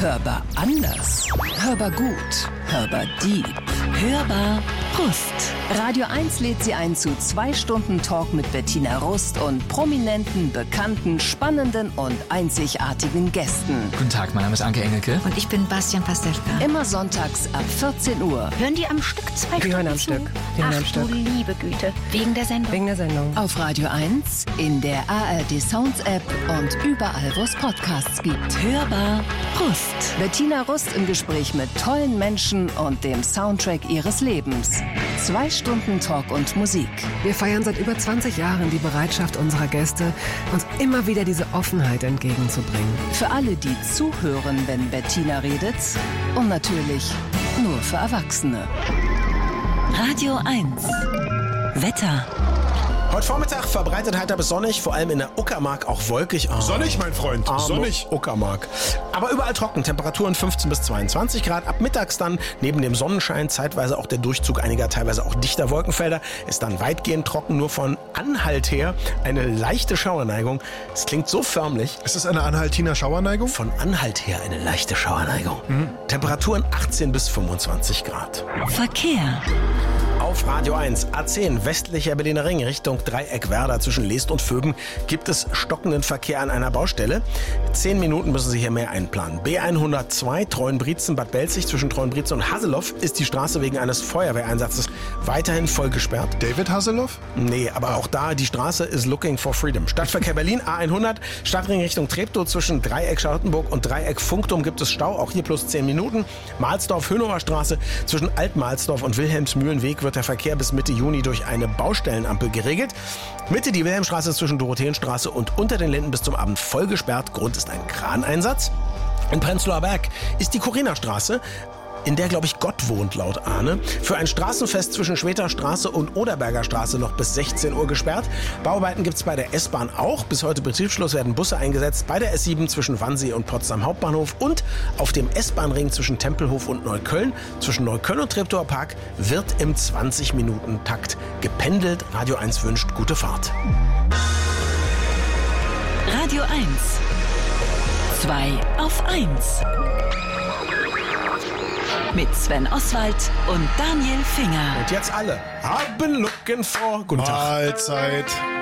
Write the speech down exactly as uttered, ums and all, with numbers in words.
Hörbar anders. Hörbar gut. Hörbar deep. Hörbar Rust. Radio eins lädt Sie ein zu zwei Stunden Talk mit Bettina Rust und prominenten, bekannten, spannenden und einzigartigen Gästen. Guten Tag, mein Name ist Anke Engelke. Und ich bin Bastian Pastewka. Immer sonntags ab vierzehn Uhr. Hören die am Stück zwei Die hören am Stunden Stück. zu? Die hören Ach am Stück. du liebe Güte. Wegen der Sendung. Wegen der Sendung. Auf Radio eins, in der A R D Sounds App und überall, wo es Podcasts gibt. Hörbar Rust. Bettina Rust im Gespräch mit tollen Menschen und dem Soundtrack ihres Lebens. Zwei Stunden Talk und Musik. Wir feiern seit über zwanzig Jahren die Bereitschaft unserer Gäste, uns immer wieder diese Offenheit entgegenzubringen. Für alle, die zuhören, wenn Bettina redet. Und natürlich nur für Erwachsene. Radio eins. Wetter. Heute Vormittag verbreitet heiter bis sonnig, vor allem in der Uckermark auch wolkig. Oh, Sonnig, mein Freund, arme sonnig. Uckermark. Aber überall trocken, Temperaturen fünfzehn bis zweiundzwanzig Grad. Ab mittags dann neben dem Sonnenschein zeitweise auch der Durchzug einiger teilweise auch dichter Wolkenfelder. Ist dann weitgehend trocken, nur von Anhalt her eine leichte Schauerneigung. Es klingt so förmlich. Ist es eine Anhaltiner Schauerneigung? Von Anhalt her eine leichte Schauerneigung. Mhm. Temperaturen achtzehn bis fünfundzwanzig Grad. Verkehr. Auf Radio eins, A zehn, westlicher Berliner Ring, Richtung Dreieck Werder zwischen Leest und Vöben gibt es stockenden Verkehr an einer Baustelle. Zehn Minuten müssen Sie hier mehr einplanen. B hundertzwei, Treuenbrietzen, Bad Belzig zwischen Treuenbrietzen und Hasselhoff ist die Straße wegen eines Feuerwehreinsatzes weiterhin voll gesperrt. David Hasselhoff? Nee, aber auch da, die Straße ist looking for freedom. Stadtverkehr Berlin, A hundert, Stadtring Richtung Treptow zwischen Dreieck Charlottenburg und Dreieck Funkturm gibt es Stau, auch hier plus zehn Minuten. Mahlsdorf, Hönower Straße zwischen Altmahlsdorf und Wilhelmsmühlenweg wird der Verkehr bis Mitte Juni durch eine Baustellenampel geregelt. Mitte die Wilhelmstraße zwischen Dorotheenstraße und unter den Linden bis zum Abend voll gesperrt. Grund ist ein Kraneinsatz. In Prenzlauer Berg ist die Corinna-Straße, in der, glaube ich, Gott wohnt, laut Ahne, für ein Straßenfest zwischen Schweter Straße und Oderberger Straße noch bis sechzehn Uhr gesperrt. Bauarbeiten gibt es bei der S-Bahn auch. Bis heute Betriebsschluss werden Busse eingesetzt bei der S sieben zwischen Wannsee und Potsdam Hauptbahnhof und auf dem S-Bahn-Ring zwischen Tempelhof und Neukölln. Zwischen Neukölln und Treptower Park wird im zwanzig-Minuten-Takt gependelt. Radio eins wünscht gute Fahrt. Radio eins. zwei auf eins. Mit Sven Oswald und Daniel Finger. Und jetzt alle. Haben looking for. Guten Tag. Mahlzeit.